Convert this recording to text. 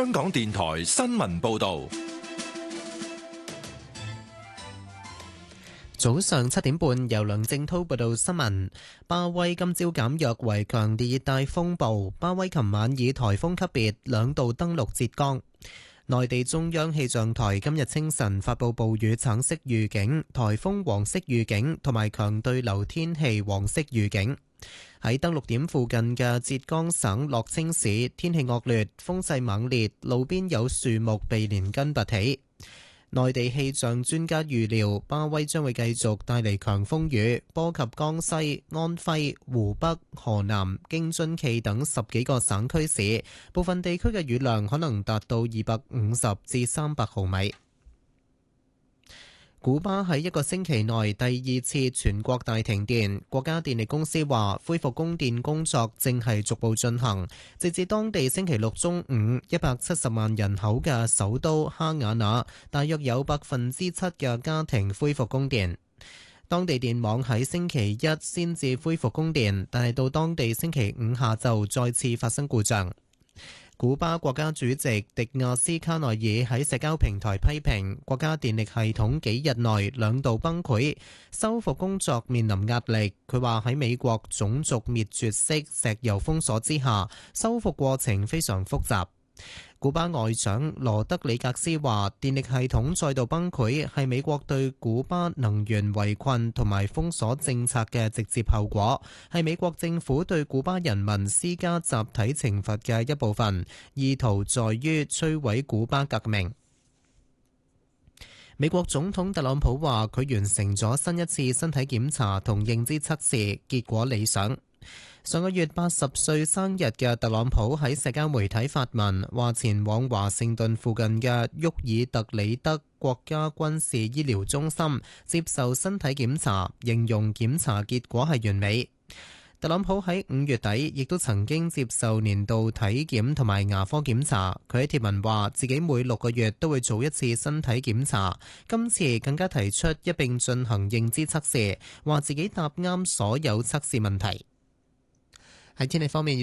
香港電台新聞報道。 早上7點半，由梁正滔報道新聞。巴威今朝減弱為強烈熱帶風暴，巴威琴晚以颱風級別2度登陸浙江。內地中央氣象台今日清晨發布暴雨橙色預警、颱風黃色預警同埋強對流天氣黃色預警。喺登陸點附近嘅浙江省樂清市，天氣惡劣，風勢猛烈，路邊有樹木被連根拔起。內地氣象專家預料，巴威將會繼續帶嚟強風雨，波及江西、安徽、湖北、河南、京津冀等10幾個省區市，部分地區嘅雨量可能達到250至300毫米。古巴喺一個星期內第2次全國大停電，國家電力公司話恢復供電工作正係逐步進行。截至當地星期六中午，170萬人口嘅首都哈瓦那，大約有7%嘅家庭恢復供電。當地電網喺星期一先至恢復供電，但係到當地星期五下晝再次發生故障。古巴國家主席迪亞斯卡內爾喺社交平台批評國家電力系統幾日內2度崩潰，修復工作面臨壓力。佢話喺美國種族滅絕式石油封鎖之下，修復過程非常複雜。古巴外長羅德里格斯話，電力系統再度崩潰係美國對古巴能源圍困同埋封鎖政策嘅直接後果，係美國政府對古巴人民施加集體懲罰嘅一部分，意圖在於摧毀古巴革命。美國總統特朗普話，佢完成咗新一次身體檢查同認知測試，結果理想。上個月80歲生日嘅特朗普喺社交媒體發文，話前往華盛頓附近嘅沃爾特里德國家軍事醫療中心接受身體檢查，形容檢查結果係完美。特朗普喺5月底亦都曾經接受年度體檢同埋牙科檢查，佢喺貼文話自己每6個月都會做一次身體檢查，今次更加提出一併進行認知測試，話自己答啱所有測試問題。喺天氣方面，